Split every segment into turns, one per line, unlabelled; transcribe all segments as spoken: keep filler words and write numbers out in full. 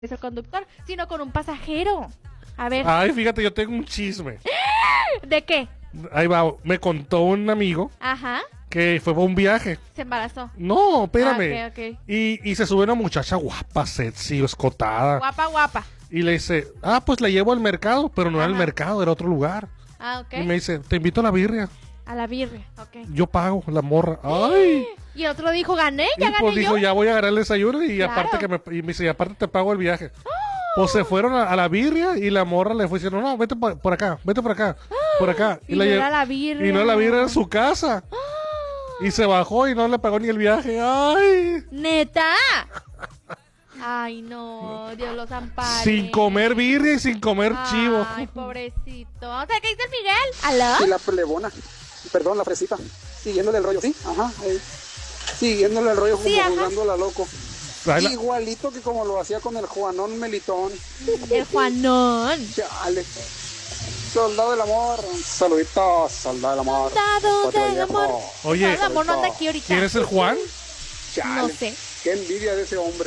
es el conductor, sino con un pasajero. A ver.
Ay, fíjate, yo tengo un chisme.
¿De qué?
Ahí va, me contó un amigo.
Ajá.
Que fue para un viaje.
Se embarazó.
No, espérame.
Ah, okay, okay.
Y, y se sube una muchacha guapa, sexy, escotada.
Guapa, guapa.
Y le dice, ah, pues la llevo al mercado, pero no
Ajá.
era el mercado, era otro lugar.
Ah, ok.
Y me dice, te invito a la birria.
A la birria, ok.
Yo pago, la morra. Ay.
Y el otro dijo, gané, ya
y
gané
pues dijo,
yo.
ya voy a ganar el desayuno y
Claro.
aparte que me, y me dice, y aparte te pago el viaje. Pues se fueron a, a la birria y la morra le fue diciendo, no, vete por, por acá, vete por acá, por acá.
Y no
lle-
era la birria.
Y no la birria en su casa. Y se bajó y no le pagó ni el viaje. Ay.
¿Neta? Ay, no, Dios los ampare.
Sin comer birria y sin comer chivo.
Ay, pobrecito. O sea, ¿qué dice el Miguel? ¿Aló?
Y la plebona, perdón, la fresita, siguiéndole el rollo, sí, ajá, eh, siguiéndole el rollo como
Sí, ajá.
jugándola loco.
Ay, la-
Igualito que como lo hacía con el Juanón Melitón.
El Juanón.
Chale. Soldado del amor. Saluditos, soldado del amor.
Soldado
Patio
del
Vallejo.
amor.
Oye,
El amor no anda aquí ahorita.
¿quién es el Juan?
Chale.
No sé.
Qué envidia de ese hombre.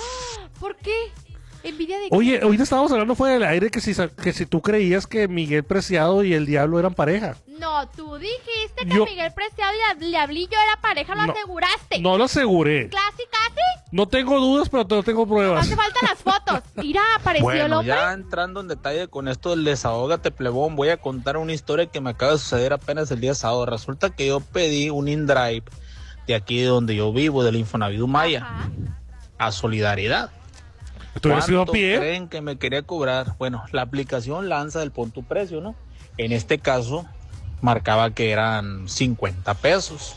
¿Por qué? ¿Envidia de qué?
Oye, ahorita estábamos hablando fuera del aire que si, sa- que si tú creías que Miguel Preciado y el Diablo eran pareja.
No, tú dijiste que
Yo-
Miguel Preciado y el Diablillo era pareja, lo
No.
aseguraste.
No lo aseguré.
Casi, casi.
No tengo dudas, pero no tengo pruebas.
Hace falta las fotos. Mira, apareció el
Bueno,
hombre.
ya entrando en detalle con esto del desahógate plebón, voy a contar una historia que me acaba de suceder apenas el día sábado. Resulta que yo pedí un InDrive de aquí de donde yo vivo, del Infonavit Maya,
Ajá.
a Solidaridad.
¿Tú hubieras ido a
¿Cuánto
pie?
creen que me quería cobrar? Bueno, la aplicación lanza el pon tu precio, ¿no? En este caso, marcaba que eran cincuenta pesos.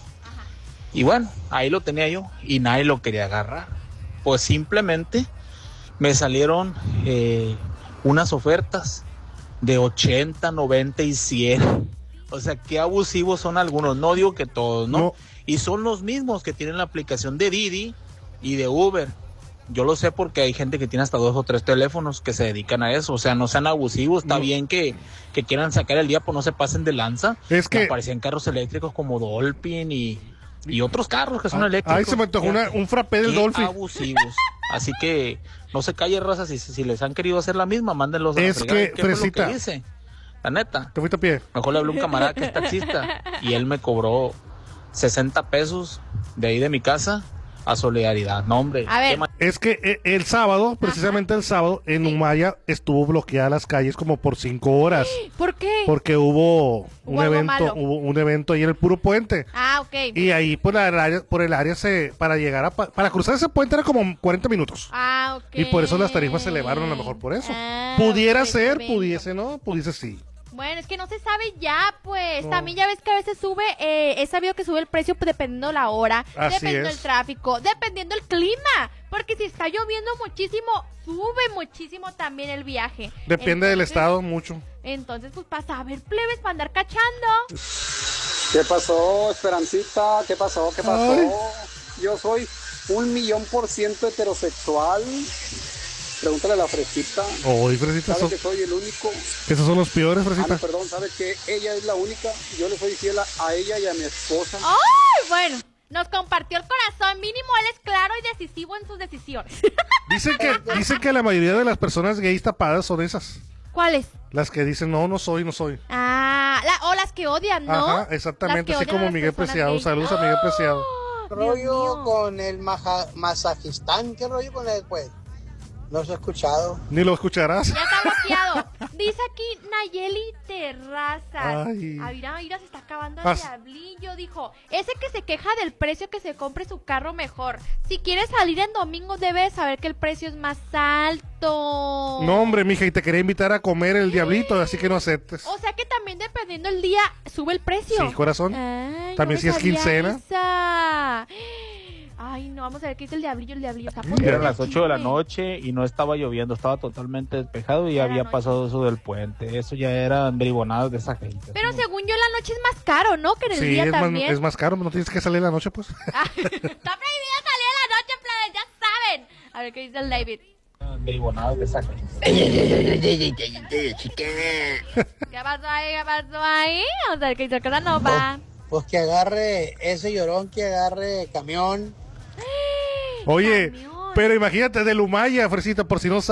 Y bueno, ahí lo tenía yo y nadie lo quería agarrar. Pues simplemente me salieron eh, unas ofertas de ochenta, noventa y cien. O sea, qué abusivos son algunos. No digo que todos, ¿no?
No.
Y son los mismos que tienen la aplicación de Didi y de Uber. Yo lo sé porque hay gente que tiene hasta dos o tres teléfonos que se dedican a eso. O sea, no sean abusivos. Está
No.
bien que, que quieran sacar el día, pues no se pasen de lanza.
Es que-
Me aparecían carros eléctricos como Dolphin y, y otros carros que son
Ah,
eléctricos.
ay, se me antojó una- un frappé del
Qué
Dolphin.
abusivos. Así que no se calle, raza. Si, si les han querido hacer la misma, mándenlos a la
Es
fregada.
que,
¿Qué fue lo
Fresita.
que hice? La neta.
¿Te fuiste a pie?
Mejor le hablé a un camarada que es taxista y él me cobró sesenta pesos de ahí de mi casa a Solidaridad. No, hombre.
A ver.
qué ma-
Es que eh, el sábado, precisamente el sábado, en Humaya estuvo bloqueada las calles como por cinco horas.
¿Por qué?
Porque hubo
Hubo
un
algo
evento,
malo.
hubo un evento ahí en el puro puente.
Ah, ok.
Y ahí por el área, por el área se, para llegar a, pa- para cruzar ese puente era como cuarenta minutos.
Ah, ok.
Y por eso las tarifas se elevaron a lo mejor por eso.
Ah,
Pudiera
ok,
ser,
ven.
pudiese no, pudiese sí.
Bueno, es que no se sabe ya, pues.
No.
También ya ves que a veces sube, eh, he sabido que sube el precio pues, dependiendo la hora,
Así
dependiendo
es.
el tráfico, dependiendo el clima. Porque si está lloviendo muchísimo, sube muchísimo también el viaje.
Depende del
Entonces-
estado mucho.
Entonces, pues para saber, plebes, para andar cachando.
¿Qué pasó, Esperancita? ¿Qué pasó? ¿Qué pasó?
Ay.
Yo soy un millón por ciento heterosexual. Pregúntale a la fresita.
Oye, Fresita,
¿Sabe
son-
que soy el único?
esos son los peores,
Ah,
Fresita.
no, perdón, ¿sabe que ella es la única? Yo le soy fiel a, a ella y a mi esposa.
¡Ay! Bueno, nos compartió el corazón. Mínimo él es claro y decisivo en sus decisiones.
Dicen que, dicen que la mayoría de las personas gays tapadas son esas.
¿Cuáles?
Las que dicen, no, no soy, no soy.
Ah, la, o las que odian, ¿no?
Ajá,
Las que
exactamente, así
odian a
como
las
Miguel
personas
Preciado.
gays.
Saludos a Miguel Preciado.
¡Oh! Dios
rollo
mío.
con el maja- masajistán? ¿Qué rollo con él, pues? No se ha escuchado.
Ni lo escucharás.
Ya está bloqueado. Dice aquí Nayeli Terrazas.
Ay.
Ah, mira, mira, se está acabando el
As-
diablillo. Dijo, ese que se queja del precio, que se compre su carro mejor. Si quiere salir en domingo, debe saber que el precio es más alto.
No, hombre, mija, y te quería invitar a comer el diablito, así que no aceptes.
O sea que también dependiendo el día, sube el precio.
Sí, corazón.
Ay,
También
no
si
me
es
sabía
quincena.
esa. Ay, no, vamos a ver qué dice el diablillo. El diablillo está
Mira,
poniendo
Eran las ocho de la
chisme.
noche y no estaba lloviendo, estaba totalmente despejado y
Era
había
noche.
pasado eso del puente. Eso ya eran bribonadas de esa gente.
Pero
¿no?
según yo, la noche es más caro, ¿no? Que en el
Sí,
día
es más,
también.
es más caro, no tienes que salir en la noche, pues.
Ah, está prohibido salir en la noche, plebes, ya saben. A ver qué dice el David.
Bribonadas de esa gente.
¿Qué pasó ahí? ¿Qué pasó ahí? O sea, que dice que no va.
Pues que agarre ese llorón, que agarre camión.
Oye,
Camión.
Pero imagínate, del Humaya, Fresita, por si no